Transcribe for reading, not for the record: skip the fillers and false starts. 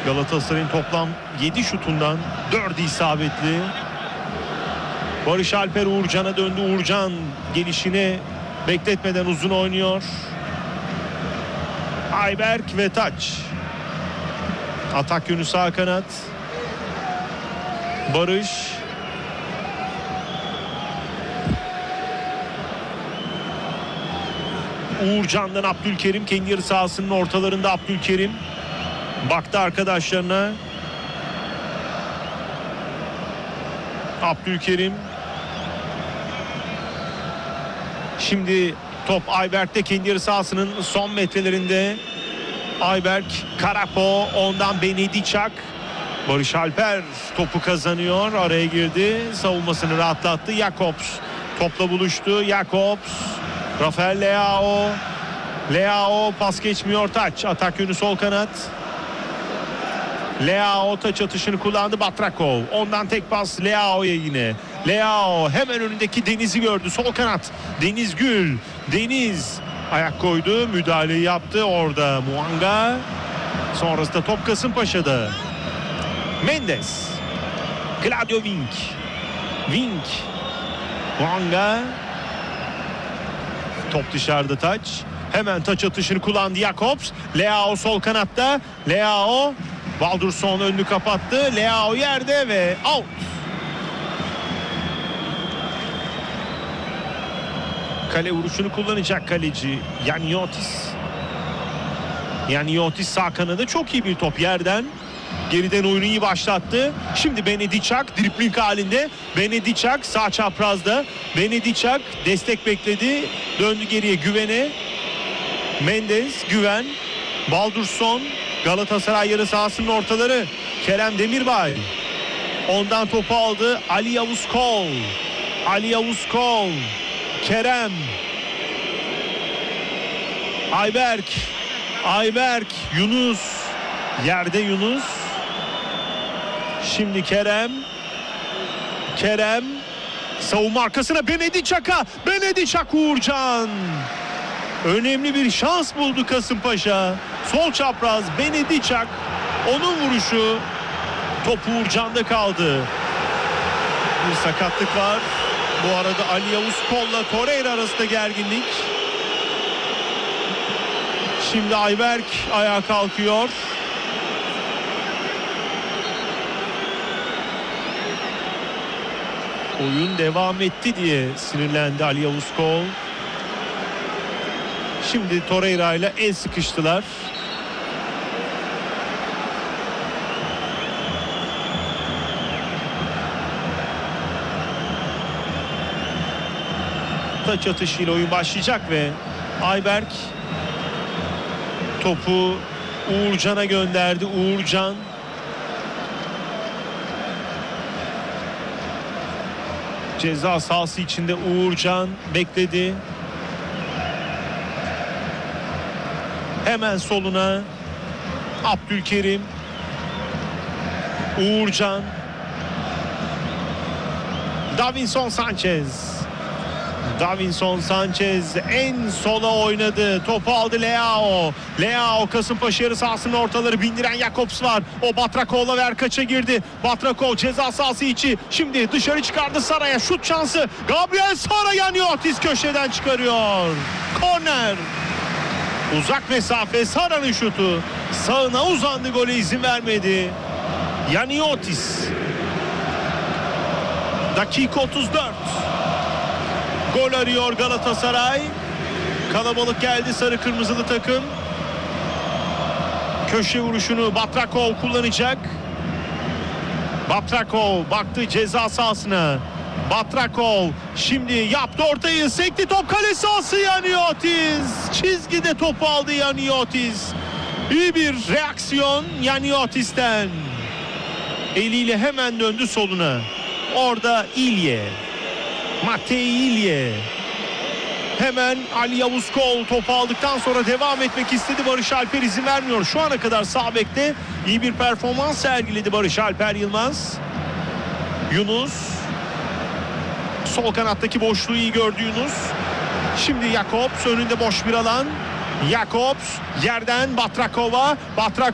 Galatasaray'ın toplam 7 şutundan 4'ü isabetli. Barış Alper Uğurcan'a döndü. Uğurcan gelişini bekletmeden uzun oynuyor. Ayberk ve taç. Atak yönü sağ kanat. Barış. Uğurcan'dan Abdülkerim, kendi yarı sahasının ortalarında Abdülkerim. Baktı arkadaşlarına. Abdülkerim. Şimdi top Ayberk'te, kendi yarı sahasının son metrelerinde. Ayberk, Karapo, ondan Benediçak. Barış Alper topu kazanıyor. Araya girdi. Savunmasını rahatlattı. Jakobs topla buluştu. Jakobs. Rafael Leao. Leao pas geçmiyor, taç. Atak yönü sol kanat. Leao taç atışını kullandı. Batrakov. Ondan tek pas Leao'ya yine. Leao hemen önündeki Deniz'i gördü. Sol kanat. Deniz Gül. Deniz ayak koydu. Müdahaleyi yaptı orada Muanga. Sonrasında top Kasımpaşa'da. Mendes. Claudio Wink. Wink. Muanga. Top dışarıda, taç. Hemen taç atışını kullandı Jakobs. Leao sol kanatta. Leao. Baldursson önünü kapattı. Leao yerde ve out. Kale vuruşunu kullanacak kaleci Yaniotis. Yaniotis sağ kanada, çok iyi bir top yerden. Geriden oyunu iyi başlattı. Şimdi Benediçak dribling halinde. Benediçak sağ çaprazda. Benediçak destek bekledi. Döndü geriye Güven'e. Mendes, Güven. Baldursson. Galatasaray yarı sahasının ortaları. Kerem Demirbay. Ondan topu aldı. Ali Yavuz Kol. Ali Yavuz Kol. Kerem. Ayberk. Ayberk. Yunus. Yerde Yunus. Şimdi Kerem. Kerem. Savunma arkasına Benediçak'a. Benediçak, Uğurcan. Önemli bir şans buldu Kasımpaşa. Sol çapraz Benediçak. Onun vuruşu. Top Uğurcan'da kaldı. Bir sakatlık var. Bu arada Ali Yavuz Kol'la Torreira arasında gerginlik. Şimdi Ayberk ayağa kalkıyor. Oyun devam etti diye sinirlendi Ali Yavuz Kol. Şimdi Torreira ile el sıkıştılar. Taç atışıyla oyun başlayacak ve Ayberk topu Uğurcan'a gönderdi. Uğurcan. Ceza sahası içinde Uğurcan bekledi. Hemen soluna Abdülkerim. Uğurcan. Davinson Sanchez. Davinson Sanchez en sola oynadı. Topu aldı Leao. Leao Kasımpaşa yarı sahasının ortaları, bindiren Jakobs var. O Batrakov'la Verkaç'a girdi. Batrakov ceza sahası içi. Şimdi dışarı çıkardı Sara'ya. Şut şansı. Gabriel Sara, Yaniotis köşeden çıkarıyor. Korner. Uzak mesafe, Sara'nın şutu. Sağına uzandı, gole izin vermedi. Yaniotis. Dakika 34. Gol arıyor Galatasaray. Kalabalık geldi sarı kırmızılı takım. Köşe vuruşunu Batrakov kullanacak. Batrakov baktı ceza sahasına. Batrakov şimdi yaptı ortayı, sekti top, kale sahası. Yaniotis çizgide topu aldı. Yaniotis, iyi bir reaksiyon Yaniotis'ten. Eliyle hemen döndü soluna. Orada İlye, Matei İlye. Hemen Ali Yavuz Kol topu aldıktan sonra devam etmek istedi. Barış Alper izin vermiyor. Şu ana kadar sağ bekte iyi bir performans sergiledi Barış Alper Yılmaz. Yunus. Sol kanattaki boşluğu iyi gördü Yunus. Şimdi Jakobs, önünde boş bir alan. Jakobs yerden Batrakov'a.